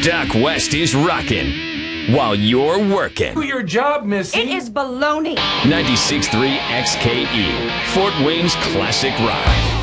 Doc West is rocking while you're working. Do your job, Missy. It is baloney. 96.3 XKE, Fort Wayne's classic rock.